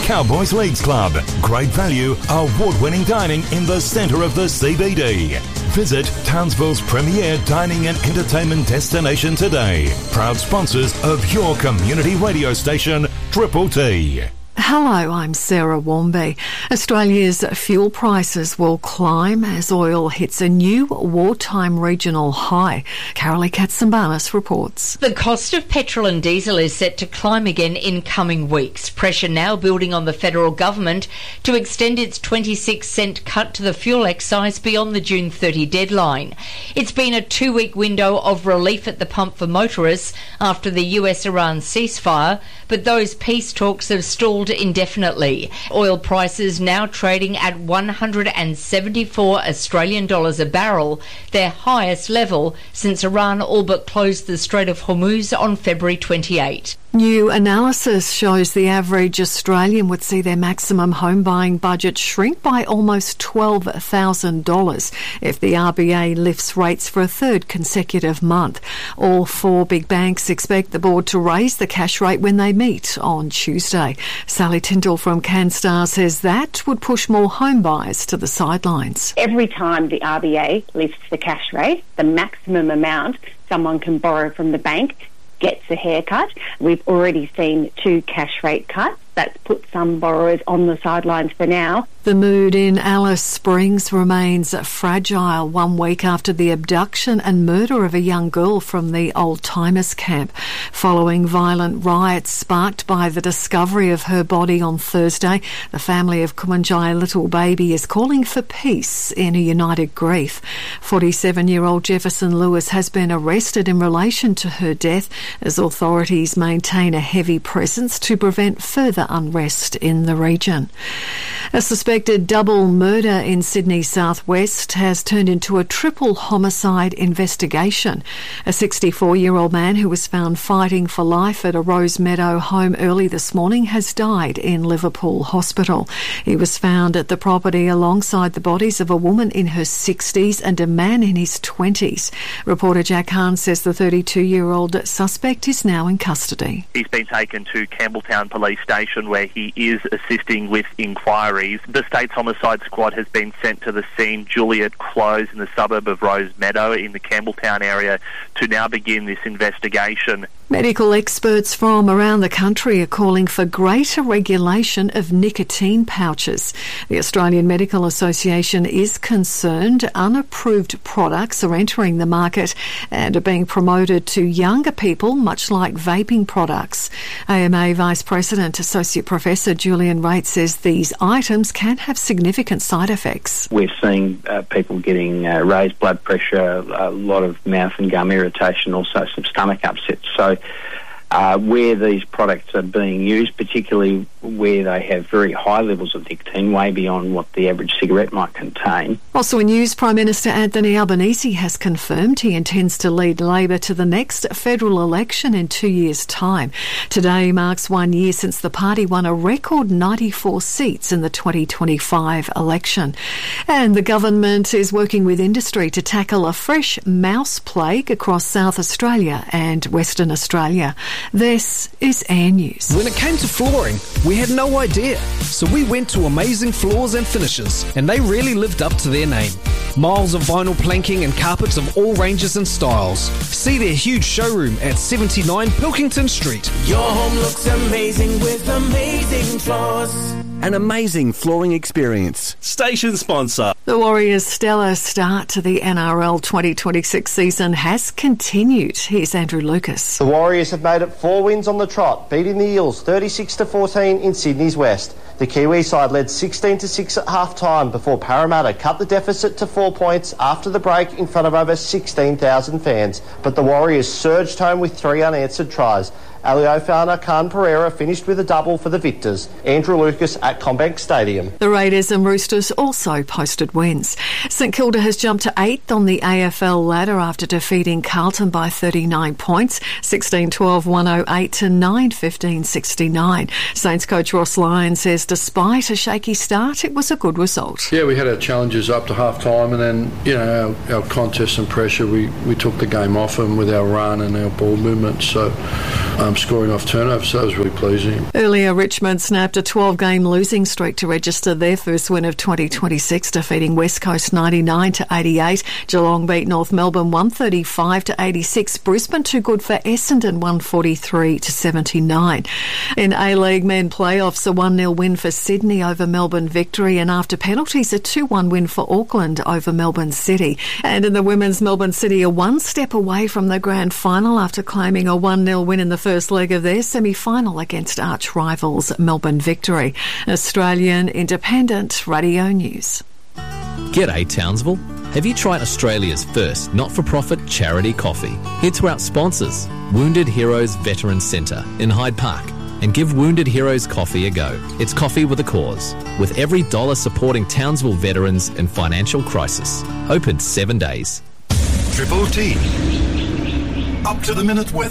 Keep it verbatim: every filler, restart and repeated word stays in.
Cowboys Leagues Club. Great value, award-winning dining in the centre of the C B D. Visit Townsville's premier dining and entertainment destination today. Proud sponsors of your community radio station, Triple T. Hello, I'm Sarah Warmby. Australia's fuel prices will climb as oil hits a new wartime regional high. Carolee Katsambanis reports. The cost of petrol and diesel is set to climb again in coming weeks. Pressure now building on the federal government to extend its twenty-six cent cut to the fuel excise beyond the June thirtieth deadline. It's been a two-week window of relief at the pump for motorists after the U S Iran ceasefire, but those peace talks have stalled indefinitely. Oil prices now trading at one hundred seventy-four Australian dollars a barrel, their highest level since Iran all but closed the Strait of Hormuz on February twenty-eighth. New analysis shows the average Australian would see their maximum home buying budget shrink by almost twelve thousand dollars if the R B A lifts rates for a third consecutive month. All four big banks expect the board to raise the cash rate when they meet on Tuesday. Sally Tyndall from CanStar says that would push more home buyers to the sidelines. Every time the R B A lifts the cash rate, the maximum amount someone can borrow from the bank gets a haircut. We've already seen two cash rate cuts. That's put some borrowers on the sidelines for now. The mood in Alice Springs remains fragile one week after the abduction and murder of a young girl from the Old Timers camp. Following violent riots sparked by the discovery of her body on Thursday, the family of Kumanjai Little Baby is calling for peace in a united grief. forty-seven-year-old Jefferson Lewis has been arrested in relation to her death as authorities maintain a heavy presence to prevent further unrest in the region. A suspected double murder in Sydney's southwest has turned into a triple homicide investigation. A sixty-four-year-old man who was found fighting for life at a Rose Meadow home early this morning has died in Liverpool Hospital. He was found at the property alongside the bodies of a woman in her sixties and a man in his twenties. Reporter Jack Hahn says the thirty-two-year-old suspect is now in custody. He's been taken to Campbelltown Police Station where he is assisting with inquiries. The State's Homicide Squad has been sent to the scene, Juliet Close, in the suburb of Rose Meadow in the Campbelltown area, to now begin this investigation. Medical experts from around the country are calling for greater regulation of nicotine pouches. The Australian Medical Association is concerned unapproved products are entering the market and are being promoted to younger people, much like vaping products. A M A Vice President Associate Professor Julian Raitt says these items can have significant side effects. We're seeing uh, people getting uh, raised blood pressure, a lot of mouth and gum irritation, also some stomach upset. So Uh, where these products are being used, particularly where they have very high levels of nicotine, way beyond what the average cigarette might contain. Also in news, Prime Minister Anthony Albanese has confirmed he intends to lead Labor to the next federal election in two years' time. Today marks one year since the party won a record ninety-four seats in the twenty twenty-five election. And the government is working with industry to tackle a fresh mouse plague across South Australia and Western Australia. This is Air News. When it came to flooring, we had no idea. So we went to Amazing Floors and Finishes, and they really lived up to their name. Miles of vinyl planking and carpets of all ranges and styles. See their huge showroom at seventy-nine Pilkington Street. Your home looks amazing with Amazing Floors. An amazing flooring experience. Station sponsor. The Warriors' stellar start to the N R L twenty twenty-six season has continued. Here's Andrew Lucas. The Warriors have made it four wins on the trot, beating the Eels thirty-six to fourteen in Sydney's West. The Kiwi side led sixteen to six at half-time before Parramatta cut the deficit to four points after the break in front of over sixteen thousand fans. But the Warriors surged home with three unanswered tries. Aliofana Khan Pereira finished with a double for the victors. Andrew Lucas at CommBank Stadium. The Raiders and Roosters also posted wins. St Kilda has jumped to eighth on the A F L ladder after defeating Carlton by thirty-nine points, sixteen twelve one oh eight to nine fifteen sixty-nine. Saints coach Ross Lyon says despite a shaky start, it was a good result. Yeah, we had our challenges up to half time, and then, you know, our, our contest and pressure, we, we took the game off them with our run and our ball movement, so um, scoring off turnovers, so that was really pleasing. Earlier, Richmond snapped a twelve-game losing streak to register their first win of twenty twenty-six, defeating West Coast ninety-nine to eighty-eight. Geelong beat North Melbourne one thirty-five to eighty-six. Brisbane too good for Essendon one forty-three to seventy-nine. In A-League men playoffs, a one nil win for Sydney over Melbourne Victory, and after penalties, a two one win for Auckland over Melbourne City. And in the women's, Melbourne City are one step away from the grand final after claiming a one nil win in the first leg of their semi-final against arch rivals Melbourne Victory. Australian Independent Radio News. G'day Townsville. Have you tried Australia's first not-for-profit charity coffee? Head to our sponsors, Wounded Heroes Veterans Centre in Hyde Park, and give Wounded Heroes Coffee a go. It's coffee with a cause, with every dollar supporting Townsville veterans in financial crisis. Open seven days. Triple T. Up to the minute weather.